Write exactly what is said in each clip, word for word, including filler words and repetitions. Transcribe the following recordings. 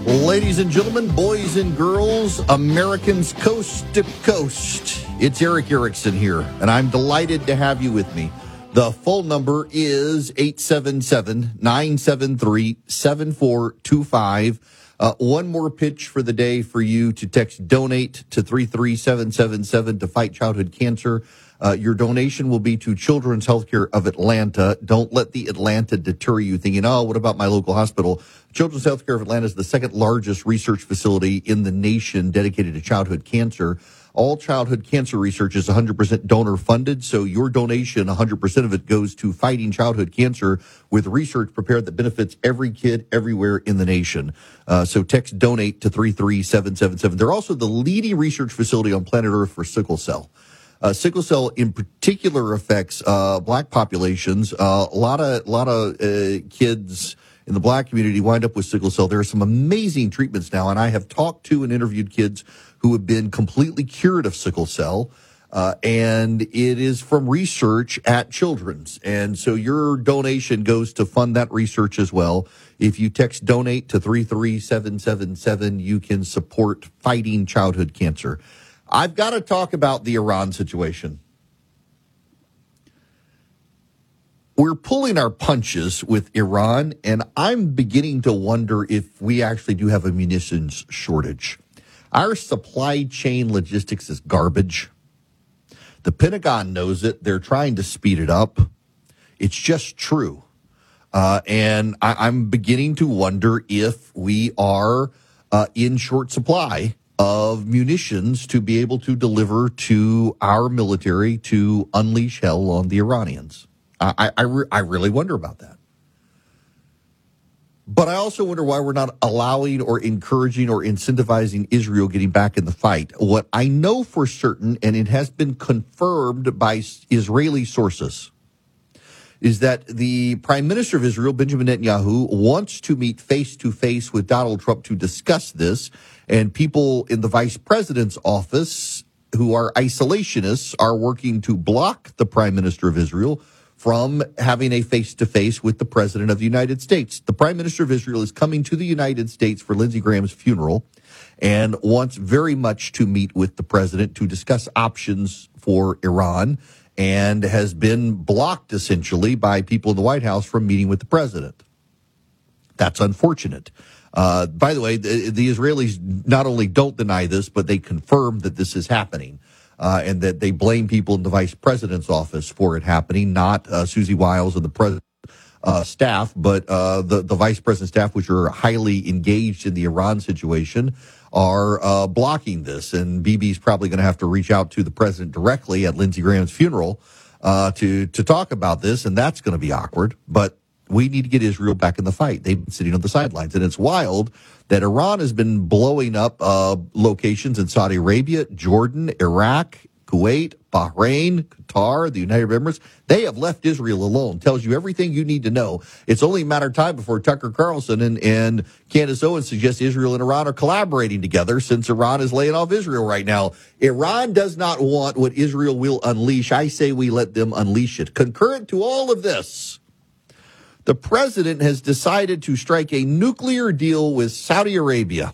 Ladies and gentlemen, boys and girls, Americans coast to coast, it's Erick Erickson here, and I'm delighted to have you with me. The phone number is eight seven seven, nine seven three, seven four two five. Uh, one more pitch for the day for you to text donate to three three seven seven seven to fight childhood cancer. Uh, your donation will be to Children's Healthcare of Atlanta. Don't let the Atlanta deter you thinking, oh, what about my local hospital? Children's Healthcare of Atlanta is the second largest research facility in the nation dedicated to childhood cancer. All childhood cancer research is one hundred percent donor funded, so your donation, one hundred percent of it goes to fighting childhood cancer with research prepared that benefits every kid everywhere in the nation. Uh, so text donate to three three seven seven seven. They're also the leading research facility on planet Earth for sickle cell. Uh, sickle cell in particular affects uh, black populations. Uh, a lot of, lot of uh, kids in the black community wind up with sickle cell. There are some amazing treatments now, and I have talked to and interviewed kids who have been completely cured of sickle cell, uh, and it is from research at Children's. And so your donation goes to fund that research as well. If you text donate to three three seven seven seven, you can support fighting childhood cancer. I've got to talk about the Iran situation. We're pulling our punches with Iran, and I'm beginning to wonder if we actually do have a munitions shortage. Our supply chain logistics is garbage. The Pentagon knows it. They're trying to speed it up. It's just true. Uh, and I, I'm beginning to wonder if we are uh, in short supply of munitions to be able to deliver to our military to unleash hell on the Iranians. I, I, re- I really wonder about that. But I also wonder why we're not allowing or encouraging or incentivizing Israel getting back in the fight. What I know for certain, and it has been confirmed by Israeli sources, is that the Prime Minister of Israel, Benjamin Netanyahu, wants to meet face-to-face with Donald Trump to discuss this, and people in the Vice President's office who are isolationists are working to block the Prime Minister of Israel from having a face-to-face with the President of the United States. The Prime Minister of Israel is coming to the United States for Lindsey Graham's funeral and wants very much to meet with the President to discuss options for Iran, and has been blocked essentially by people in the White House from meeting with the President. That's unfortunate. Uh, by the way, the, the Israelis not only don't deny this, but they confirm that this is happening. Uh, and that they blame people in the vice president's office for it happening, not uh, Susie Wiles and the president uh, staff, but uh, the, the vice president staff, which are highly engaged in the Iran situation, are uh, blocking this. And Bibi's probably going to have to reach out to the president directly at Lindsey Graham's funeral uh, to, to talk about this, and that's going to be awkward. But we need to get Israel back in the fight. They've been sitting on the sidelines, and it's wild that Iran has been blowing up uh, locations in Saudi Arabia, Jordan, Iraq, Kuwait, Bahrain, Qatar, the United Arab Emirates. They have left Israel alone. Tells you everything you need to know. It's only a matter of time before Tucker Carlson and, and Candace Owens suggest Israel and Iran are collaborating together, since Iran is laying off Israel right now. Iran does not want what Israel will unleash. I say we let them unleash it. Concurrent to all of this, the president has decided to strike a nuclear deal with Saudi Arabia.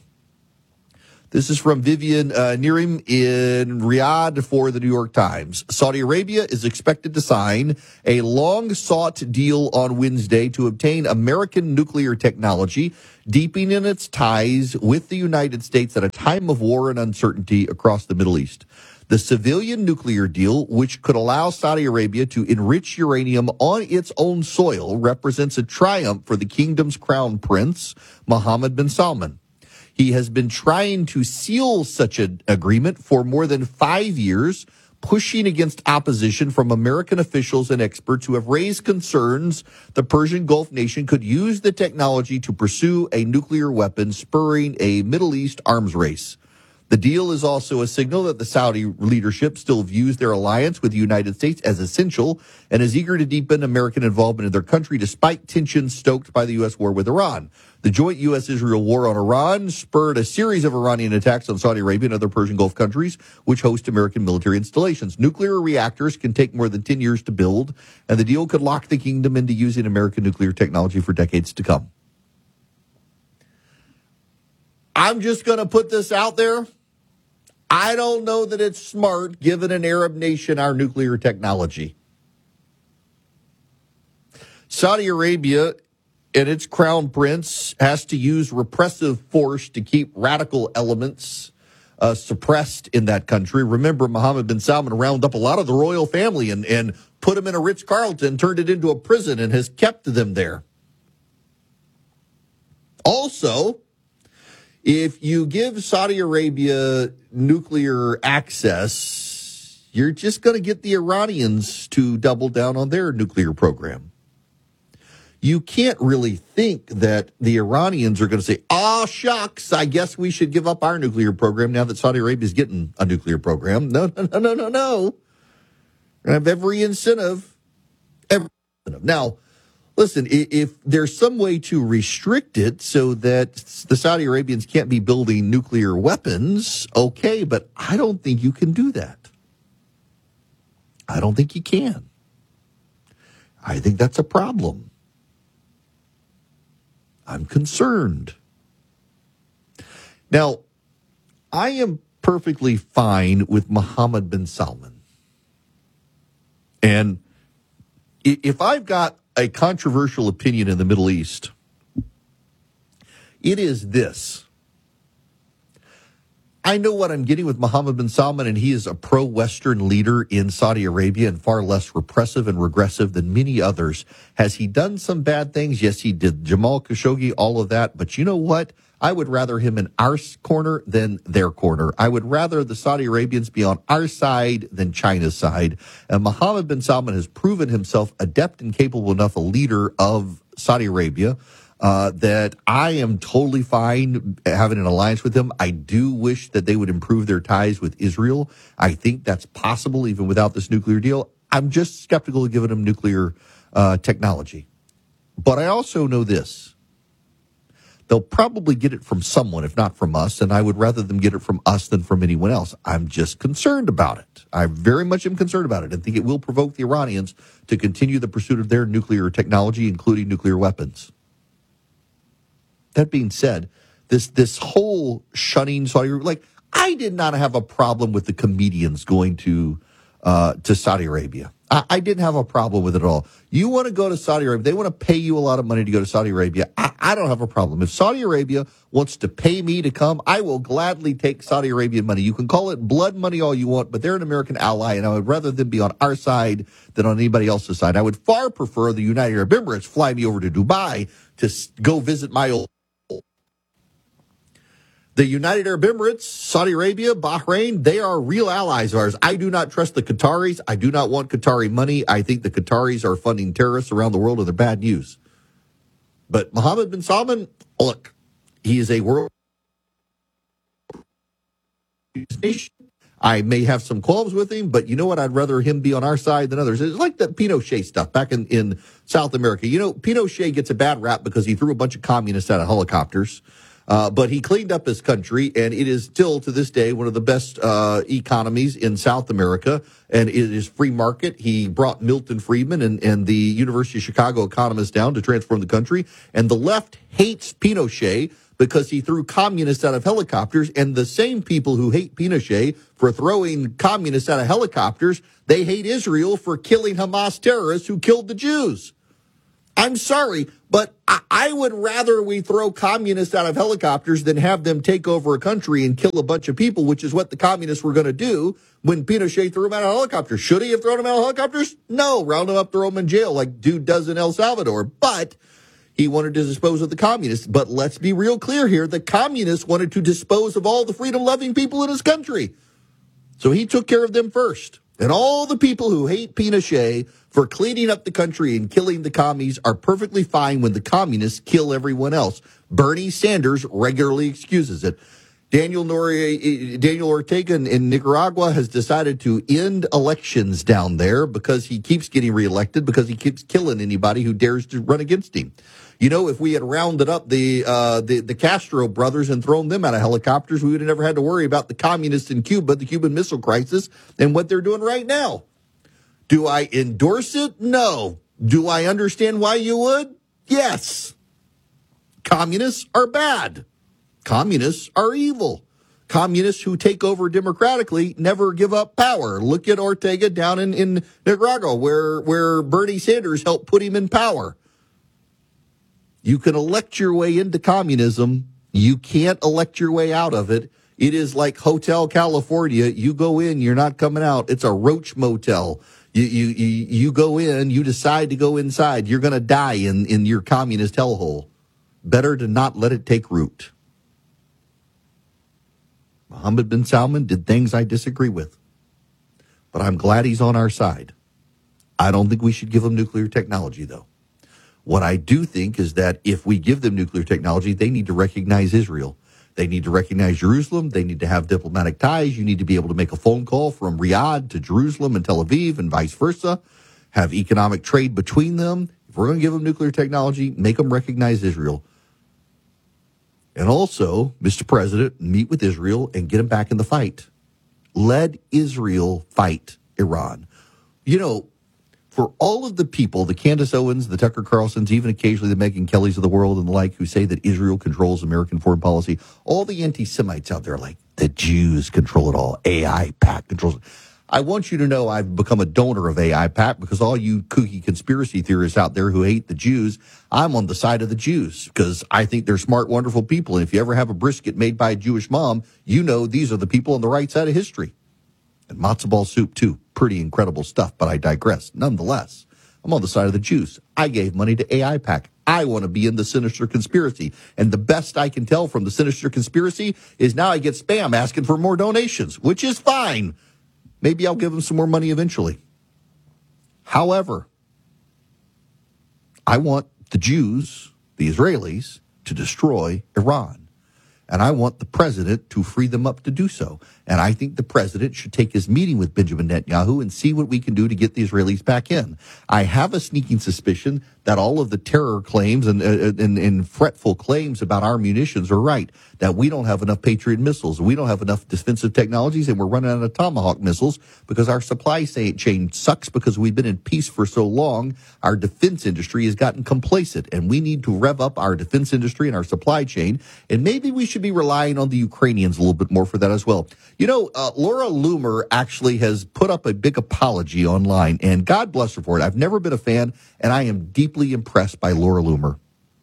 This is from Vivian uh, Nirim in Riyadh for the New York Times. Saudi Arabia is expected to sign a long-sought deal on Wednesday to obtain American nuclear technology, deepening its ties with the United States at a time of war and uncertainty across the Middle East. The civilian nuclear deal, which could allow Saudi Arabia to enrich uranium on its own soil, represents a triumph for the kingdom's crown prince, Mohammed bin Salman. He has been trying to seal such an agreement for more than five years, pushing against opposition from American officials and experts who have raised concerns the Persian Gulf nation could use the technology to pursue a nuclear weapon, spurring a Middle East arms race. The deal is also a signal that the Saudi leadership still views their alliance with the United States as essential and is eager to deepen American involvement in their country despite tensions stoked by the U S war with Iran. The joint U S-Israel war on Iran spurred a series of Iranian attacks on Saudi Arabia and other Persian Gulf countries, which host American military installations. Nuclear reactors can take more than ten years to build, and the deal could lock the kingdom into using American nuclear technology for decades to come. I'm just going to put this out there. I don't know that it's smart, given an Arab nation our nuclear technology. Saudi Arabia and its crown prince has to use repressive force to keep radical elements uh, suppressed in that country. Remember, Mohammed bin Salman rounded up a lot of the royal family and, and put them in a Ritz-Carlton, turned it into a prison, and has kept them there. Also, if you give Saudi Arabia nuclear access, you're just going to get the Iranians to double down on their nuclear program. You can't really think that the Iranians are going to say, oh, shucks, I guess we should give up our nuclear program now that Saudi Arabia is getting a nuclear program. No, no, no, no, no, no. I have every incentive. Every incentive. Now, listen, if there's some way to restrict it so that the Saudi Arabians can't be building nuclear weapons, okay, but I don't think you can do that. I don't think you can. I think that's a problem. I'm concerned. Now, I am perfectly fine with Mohammed bin Salman. And if I've got a controversial opinion in the Middle East, it is this. I know what I'm getting with Mohammed bin Salman, and he is a pro-Western leader in Saudi Arabia and far less repressive and regressive than many others. Has he done some bad things? Yes, he did. Jamal Khashoggi, all of that. But you know what? I would rather him in our corner than their corner. I would rather the Saudi Arabians be on our side than China's side. And Mohammed bin Salman has proven himself adept and capable enough a leader of Saudi Arabia uh, that I am totally fine having an alliance with him. I do wish that they would improve their ties with Israel. I think that's possible even without this nuclear deal. I'm just skeptical of giving them nuclear uh, technology. But I also know this. They'll probably get it from someone, if not from us, and I would rather them get it from us than from anyone else. I'm just concerned about it. I very much am concerned about it and think it will provoke the Iranians to continue the pursuit of their nuclear technology, including nuclear weapons. That being said, this this whole shunning Saudi Arabia, like, I did not have a problem with the comedians going to uh, to Saudi Arabia. I, I didn't have a problem with it at all. You want to go to Saudi Arabia, they want to pay you a lot of money to go to Saudi Arabia. I, I don't have a problem. If Saudi Arabia wants to pay me to come, I will gladly take Saudi Arabian money. You can call it blood money all you want, but they're an American ally, and I would rather them be on our side than on anybody else's side. I would far prefer the United Arab Emirates fly me over to Dubai to go visit my old. The United Arab Emirates, Saudi Arabia, Bahrain, they are real allies of ours. I do not trust the Qataris. I do not want Qatari money. I think the Qataris are funding terrorists around the world, and they're bad news. But Mohammed bin Salman, look, he is a world nation. I may have some qualms with him, but you know what? I'd rather him be on our side than others. It's like the Pinochet stuff back in, in South America. You know, Pinochet gets a bad rap because he threw a bunch of communists out of helicopters. Uh, but he cleaned up his country, and it is still, to this day, one of the best uh, economies in South America, and it is free market. He brought Milton Friedman and, and the University of Chicago economists down to transform the country, and the left hates Pinochet because he threw communists out of helicopters, and the same people who hate Pinochet for throwing communists out of helicopters, they hate Israel for killing Hamas terrorists who killed the Jews. I'm sorry, but I would rather we throw communists out of helicopters than have them take over a country and kill a bunch of people, which is what the communists were going to do when Pinochet threw them out of helicopters. Should he have thrown them out of helicopters? No, round them up, throw them in jail like dude does in El Salvador. But he wanted to dispose of the communists. But let's be real clear here. The communists wanted to dispose of all the freedom-loving people in his country. So he took care of them first. And all the people who hate Pinochet for cleaning up the country and killing the commies are perfectly fine when the communists kill everyone else. Bernie Sanders regularly excuses it. Daniel, Nori- Daniel Ortega in, in Nicaragua has decided to end elections down there because he keeps getting reelected, because he keeps killing anybody who dares to run against him. You know, if we had rounded up the, uh, the the Castro brothers and thrown them out of helicopters, we would have never had to worry about the communists in Cuba, the Cuban Missile Crisis, and what they're doing right now. Do I endorse it? No. Do I understand why you would? Yes. Communists are bad. Communists are evil. Communists who take over democratically never give up power. Look at Ortega down in, in Nicaragua, where, where Bernie Sanders helped put him in power. You can elect your way into communism. You can't elect your way out of it. It is like Hotel California. You go in, you're not coming out. It's a roach motel. You you you, you go in, you decide to go inside. You're going to die in, in your communist hellhole. Better to not let it take root. Mohammed bin Salman did things I disagree with, but I'm glad he's on our side. I don't think we should give him nuclear technology, though. What I do think is that if we give them nuclear technology, they need to recognize Israel. They need to recognize Jerusalem. They need to have diplomatic ties. You need to be able to make a phone call from Riyadh to Jerusalem and Tel Aviv and vice versa. Have economic trade between them. If we're going to give them nuclear technology, make them recognize Israel. And also, Mister President, meet with Israel and get them back in the fight. Let Israel fight Iran. You know, for all of the people, the Candace Owens, the Tucker Carlsons, even occasionally the Megyn Kellys of the world and the like, who say that Israel controls American foreign policy, all the anti-Semites out there are like, the Jews control it all. A I PAC controls it. I want you to know I've become a donor of A I PAC because all you kooky conspiracy theorists out there who hate the Jews, I'm on the side of the Jews because I think they're smart, wonderful people. And if you ever have a brisket made by a Jewish mom, you know these are the people on the right side of history. And matzo ball soup, too. Pretty incredible stuff, but I digress. Nonetheless, I'm on the side of the Jews. I gave money to A I PAC. I want to be in the sinister conspiracy. And the best I can tell from the sinister conspiracy is now I get spam asking for more donations, which is fine. Maybe I'll give them some more money eventually. However, I want the Jews, the Israelis, to destroy Iran. And I want the president to free them up to do so. And I think the president should take his meeting with Benjamin Netanyahu and see what we can do to get the Israelis back in. I have a sneaking suspicion that all of the terror claims and, uh, and, and fretful claims about our munitions are right, that we don't have enough Patriot missiles, we don't have enough defensive technologies, and we're running out of Tomahawk missiles because our supply chain sucks because we've been in peace for so long. Our defense industry has gotten complacent, and we need to rev up our defense industry and our supply chain, and maybe we should be relying on the Ukrainians a little bit more for that as well. You know, uh, Laura Loomer actually has put up a big apology online, and God bless her for it. I've never been a fan, and I am deeply impressed by Laura Loomer.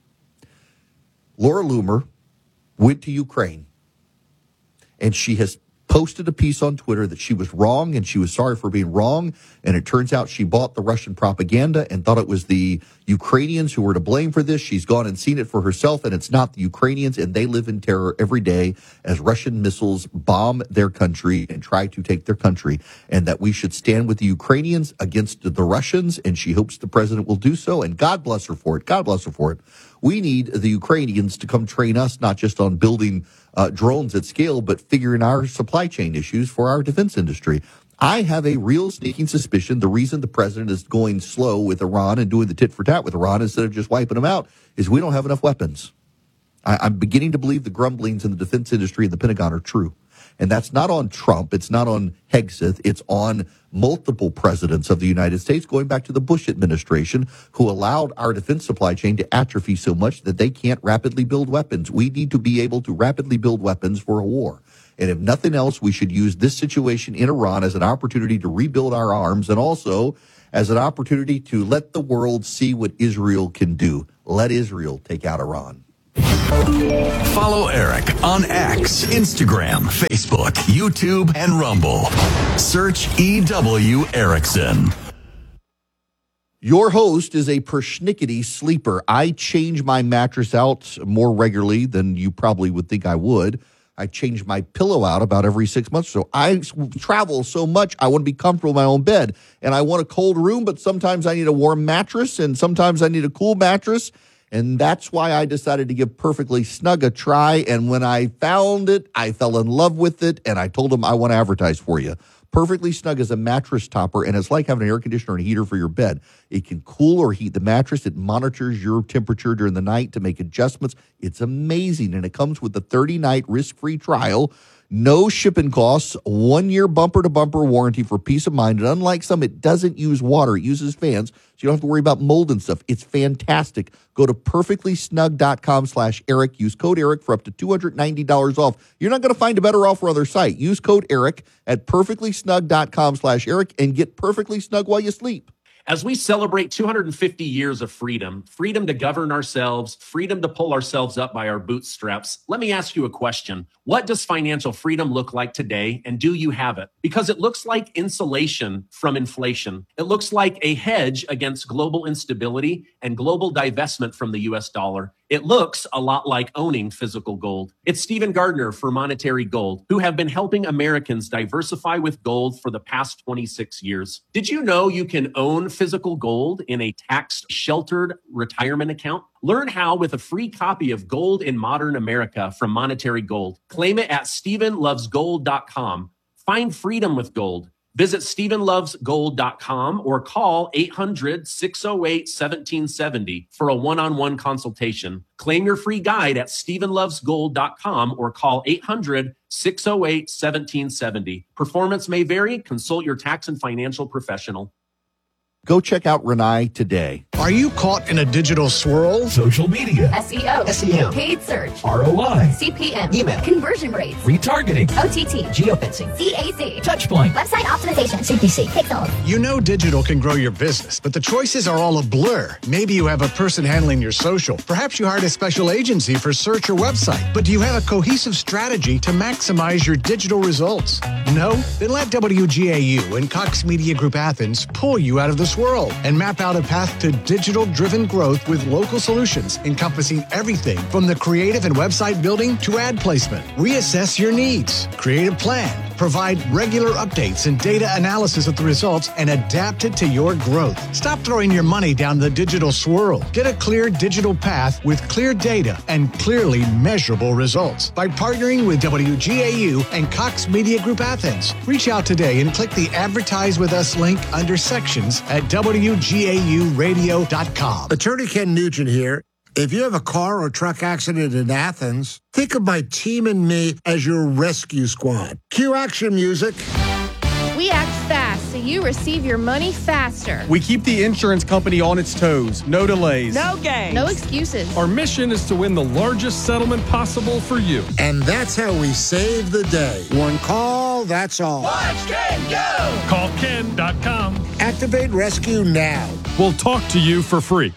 Laura Loomer went to Ukraine, and she has posted a piece on Twitter that she was wrong and she was sorry for being wrong. And it turns out she bought the Russian propaganda and thought it was the Ukrainians who were to blame for this. She's gone and seen it for herself, and it's not the Ukrainians, and they live in terror every day as Russian missiles bomb their country and try to take their country, and that we should stand with the Ukrainians against the Russians, and she hopes the president will do so, and God bless her for it. God bless her for it. We need the Ukrainians to come train us, not just on building uh, drones at scale, but figuring our supply chain issues for our defense industry. I have a real sneaking suspicion the reason the president is going slow with Iran and doing the tit for tat with Iran instead of just wiping them out is we don't have enough weapons. I, I'm beginning to believe the grumblings in the defense industry and the Pentagon are true. And that's not on Trump. It's not on Hegseth. It's on multiple presidents of the United States, going back to the Bush administration, who allowed our defense supply chain to atrophy so much that they can't rapidly build weapons. We need to be able to rapidly build weapons for a war. And if nothing else, we should use this situation in Iran as an opportunity to rebuild our arms, and also as an opportunity to let the world see what Israel can do. Let Israel take out Iran. Follow Eric on X, Instagram, Facebook, YouTube, and Rumble. Search E W Erickson. Your host is a persnickety sleeper. I change my mattress out more regularly than you probably would think I would. I change my pillow out about every six months or so. I travel so much, I want to be comfortable in my own bed. And I want a cold room, but sometimes I need a warm mattress, and sometimes I need a cool mattress. And that's why I decided to give Perfectly Snug a try. And when I found it, I fell in love with it. And I told them I want to advertise for you. Perfectly Snug is a mattress topper, and it's like having an air conditioner and a heater for your bed. It can cool or heat the mattress. It monitors your temperature during the night to make adjustments. It's amazing, and it comes with a thirty-night risk-free trial. No shipping costs, one-year bumper-to-bumper warranty for peace of mind. And unlike some, it doesn't use water. It uses fans, so you don't have to worry about mold and stuff. It's fantastic. Go to perfectlysnug.com slash Eric. Use code Eric for up to two hundred ninety dollars off. You're not going to find a better offer on their site. Use code Eric at perfectlysnug.com slash Eric and get perfectly snug while you sleep. As we celebrate two hundred fifty years of freedom, freedom to govern ourselves, freedom to pull ourselves up by our bootstraps, let me ask you a question. What does financial freedom look like today, and do you have it? Because it looks like insulation from inflation. It looks like a hedge against global instability and global divestment from the U S dollar. It looks a lot like owning physical gold. It's Stephen Gardner for Monetary Gold, who have been helping Americans diversify with gold for the past twenty-six years. Did you know you can own physical gold in a tax-sheltered retirement account? Learn how with a free copy of Gold in Modern America from Monetary Gold. Claim it at stephen loves gold dot com. Find freedom with gold. Visit stephen loves gold dot com or call eight hundred, six oh eight, one seven seven oh for a one-on-one consultation. Claim your free guide at stephen loves gold dot com or call eight hundred, six oh eight, one seven seven oh. Performance may vary. Consult your tax and financial professional. Go check out Renai today. Are you caught in a digital swirl? Social media, S E O, S E M, paid search, R O I, C P M, email, conversion rates, retargeting, O T T, geofencing, C A C, Touchpoint, website optimization, C P C, pixels. You know digital can grow your business, but the choices are all a blur. Maybe you have a person handling your social. Perhaps you hired a special agency for search or website. But do you have a cohesive strategy to maximize your digital results? No? Then let W G A U and Cox Media Group Athens pull you out of the swirl and map out a path to digital-driven growth with local solutions encompassing everything from the creative and website building to ad placement. We assess your needs, create a plan, provide regular updates and data analysis of the results, and adapt it to your growth. Stop throwing your money down the digital swirl. Get a clear digital path with clear data and clearly measurable results by partnering with W G A U and Cox Media Group Athens. Reach out today and click the Advertise With Us link under sections at W G A U radio dot com. Attorney Ken Nugent here. If you have a car or truck accident in Athens, think of my team and me as your rescue squad. Cue action music. We act fast so you receive your money faster. We keep the insurance company on its toes. No delays. No games. No excuses. Our mission is to win the largest settlement possible for you. And that's how we save the day. One call, that's all. Watch Ken go! Call ken dot com. Activate rescue now. We'll talk to you for free.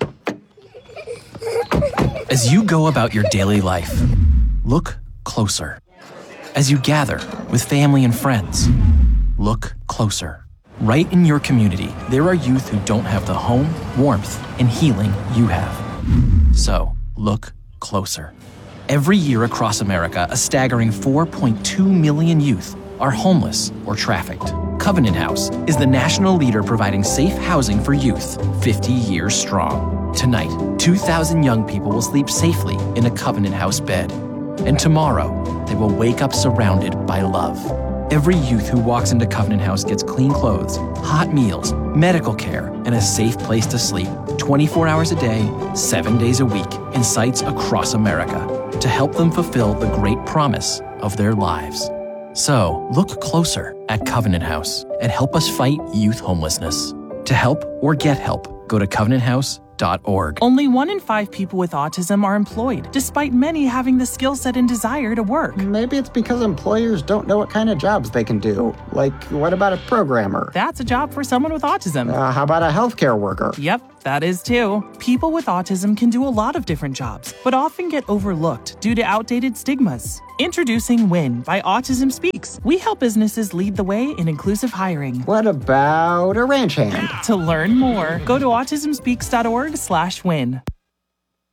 As you go about your daily life, look closer. As you gather with family and friends, look closer. Right in your community, there are youth who don't have the home, warmth, and healing you have. So, look closer. Every year across America, a staggering four point two million youth are homeless or trafficked. Covenant House is the national leader providing safe housing for youth, fifty years strong. Tonight, two thousand young people will sleep safely in a Covenant House bed. And tomorrow, they will wake up surrounded by love. Every youth who walks into Covenant House gets clean clothes, hot meals, medical care, and a safe place to sleep twenty-four hours a day, seven days a week in sites across America to help them fulfill the great promise of their lives. So, look closer at Covenant House and help us fight youth homelessness. To help or get help, go to covenant house dot org. Only one in five people with autism are employed, despite many having the skill set and desire to work. Maybe it's because employers don't know what kind of jobs they can do. Like, what about a programmer? That's a job for someone with autism. Uh, how about a healthcare worker? Yep, that is too. People with autism can do a lot of different jobs, but often get overlooked due to outdated stigmas. Introducing WIN by Autism Speaks. We help businesses lead the way in inclusive hiring. What about a ranch hand? To learn more, go to autism speaks dot org slash win.